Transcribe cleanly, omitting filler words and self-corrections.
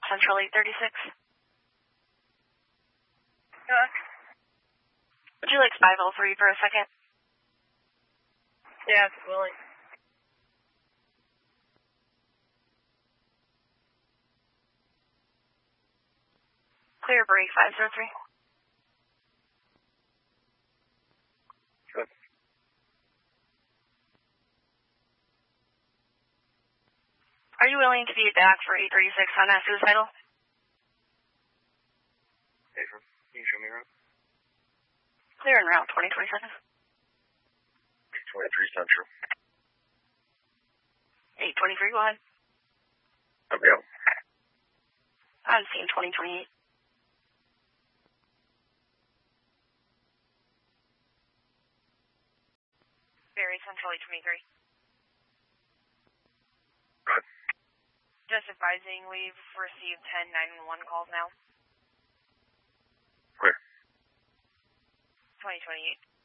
Central 836. Would you like 503 for a second? Yeah, willing. Clear break 503. Good. Are you willing to be back for 836 on that suicidal? Can you show me around? Clear en route 2027. 23 Central. 823, go ahead. Okay. I'm seeing 2028. Very Central 823. Good. Just advising, we've received 10 911 calls now. Where? 2028.